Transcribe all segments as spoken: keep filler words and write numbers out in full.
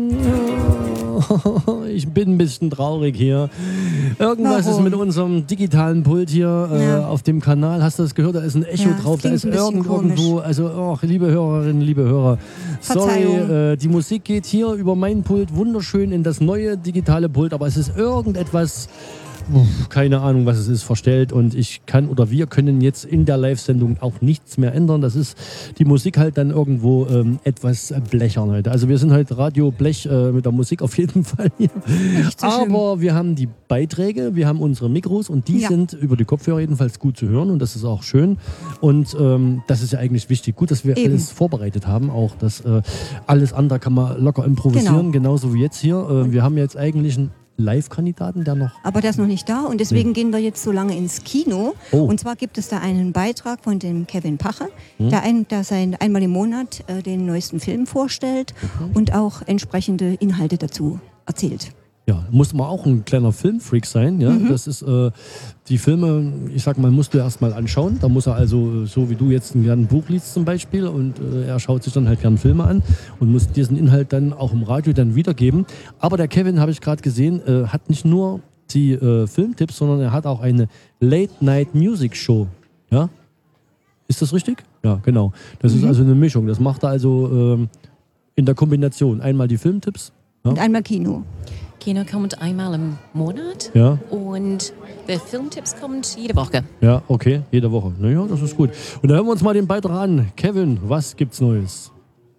Ich bin ein bisschen traurig hier. Irgendwas Warum? ist mit unserem digitalen Pult hier äh, Ja. auf dem Kanal. Hast du das gehört? Da ist ein Echo Ja, drauf. Da klingt ist ein bisschen irgend, irgendwo, also oh, liebe Hörerinnen, liebe Hörer, sorry, Verzeihung. äh, die Musik geht hier über mein Pult wunderschön in das neue digitale Pult, aber es ist irgendetwas, uff, keine Ahnung, was es ist, verstellt, und ich kann oder wir können jetzt in der Live-Sendung auch nichts mehr ändern. Das ist die Musik halt dann irgendwo ähm, etwas blechern heute. Also wir sind heute Radio Blech äh, mit der Musik auf jeden Fall hier. Nicht so schlimm. Aber wir haben die Beiträge, wir haben unsere Mikros und die Ja. sind über die Kopfhörer jedenfalls gut zu hören, und das ist auch schön, und ähm, das ist ja eigentlich wichtig. Gut, dass wir Eben. alles vorbereitet haben, auch das äh, alles andere kann man locker improvisieren, Genau. genauso wie jetzt hier. Äh, wir haben jetzt eigentlich einen Live-Kandidaten, der noch... Aber der ist noch nicht da und deswegen gehen wir jetzt so lange ins Kino. Oh. Und zwar gibt es da einen Beitrag von dem Kevin Pache, Hm. der, ein, der sein, einmal im Monat äh, den neuesten Film vorstellt und auch entsprechende Inhalte dazu erzählt. Ja, muss man auch ein kleiner Filmfreak sein. Ja? Mhm. Das ist äh, die Filme, ich sag mal, musst du erst mal anschauen. Da muss er also, so wie du jetzt ein Buch liest zum Beispiel, und äh, er schaut sich dann halt gern Filme an und muss diesen Inhalt dann auch im Radio dann wiedergeben. Aber der Kevin, habe ich gerade gesehen, äh, hat nicht nur die äh, Filmtipps, sondern er hat auch eine Late-Night-Music-Show. Ja? Ist das richtig? Ja, genau. Das ist also eine Mischung. Das macht er also ähm, in der Kombination. Einmal die Filmtipps. Ja? Und einmal Kino. Kino kommt einmal im Monat Ja. und der Filmtipps kommt jede Woche. Ja, okay, jede Woche. Naja, das ist gut. Und dann hören wir uns mal den Beitrag an. Kevin, was gibt's Neues?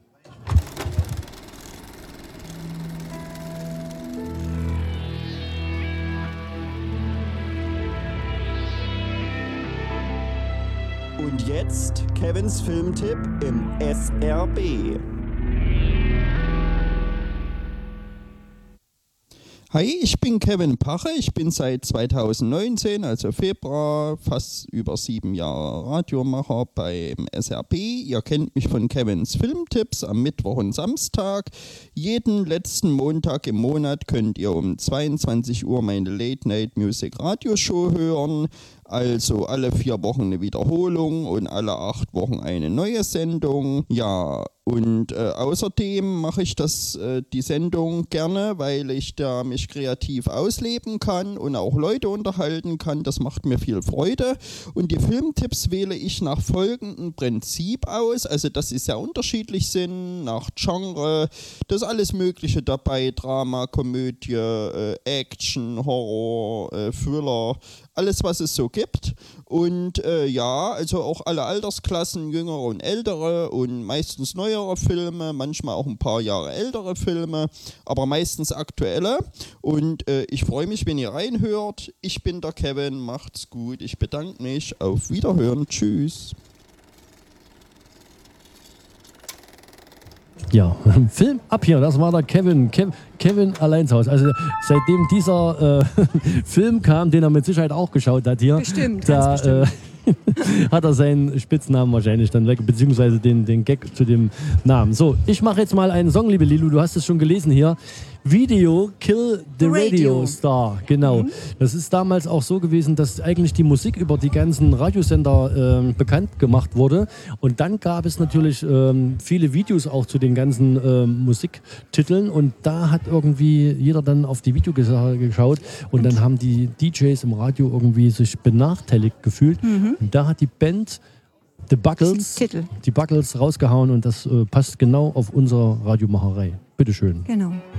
Und jetzt Kevins Filmtipp im S R B. Hi, ich bin Kevin Pache. Ich bin seit zweitausendneunzehn, also Februar, fast über sieben Jahre Radiomacher beim S R B. Ihr kennt mich von Kevins Filmtipps am Mittwoch und Samstag. Jeden letzten Montag im Monat könnt ihr um zweiundzwanzig Uhr meine Late Night Music Radioshow hören. Also alle vier Wochen eine Wiederholung und alle acht Wochen eine neue Sendung. Ja, und äh, außerdem mache ich das, äh, die Sendung gerne, weil ich da mich kreativ ausleben kann und auch Leute unterhalten kann. Das macht mir viel Freude. Und die Filmtipps wähle ich nach folgendem Prinzip aus. Also, dass sie sehr unterschiedlich sind, nach Genre. Das ist alles Mögliche dabei. Drama, Komödie, äh, Action, Horror, äh, Thriller. Alles, was es so gibt. Und äh, ja, also auch alle Altersklassen, jüngere und ältere und meistens neuere Filme, manchmal auch ein paar Jahre ältere Filme, aber meistens aktuelle. Und äh, ich freue mich, wenn ihr reinhört. Ich bin der Kevin, macht's gut. Ich bedanke mich. Auf Wiederhören. Tschüss. Ja, Film ab hier, das war der Kevin, Kev, Kevin allein zu Hause. Also seitdem dieser äh, Film kam, den er mit Sicherheit auch geschaut hat hier, Bestimmt, da ganz bestimmt. Äh, hat er seinen Spitznamen wahrscheinlich dann weg, beziehungsweise den, den Gag zu dem Namen. So, ich mache jetzt mal einen Song, liebe Lilu, du hast es schon gelesen hier. Video Kill the Radio, Radio. Star, genau. Das ist damals auch so gewesen, dass eigentlich die Musik über die ganzen Radiosender äh, bekannt gemacht wurde. Und dann gab es natürlich ähm, viele Videos auch zu den ganzen ähm, Musiktiteln. Und da hat irgendwie jeder dann auf die Videos geschaut. Und dann haben die D Js im Radio irgendwie sich benachteiligt gefühlt. Und da hat die Band The Buckles, Titel. die Buckles rausgehauen. Und das äh, passt genau auf unsere Radiomacherei. Bitteschön. Genau.